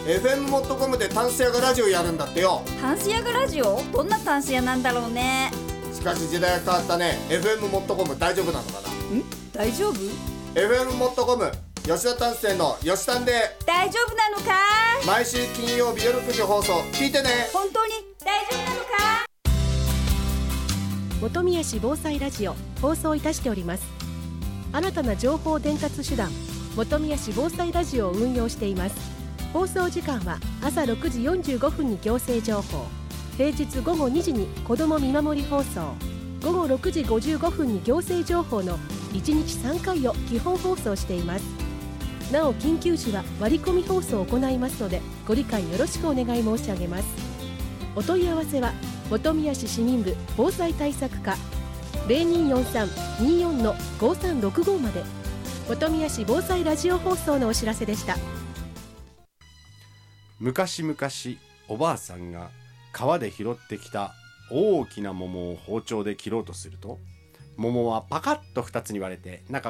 FM モットコムでタンス屋がラジオやるんだってよ。 タンス屋がラジオ？どんなタンス屋なんだろうね。 しかし時代が変わったね。 FM モットコム大丈夫なのかな。 大丈夫？ FM モットコム吉田丹生の吉丹で大丈夫なのか？ 毎週金曜日夜9時放送聞いてね。 本当に大丈夫なのか？ 本宮市防災ラジオ放送いたしております。新たな情報伝達手段本宮市防災ラジオを運用しています。放送時間は朝6時45分に行政情報、平日午後2時に子ども見守り放送、午後6時55分に行政情報の1日3回を基本放送しています。なお緊急時は割り込み放送を行いますのでご理解よろしくお願い申し上げます。お問い合わせは本宮市市民部防災対策課 0243-24-5365 まで。本宮市防災ラジオ放送のお知らせでした。 昔々おばあさんが川で拾ってきた大きな桃を包丁で切ろうとすると、桃はパカッと2つに割れて中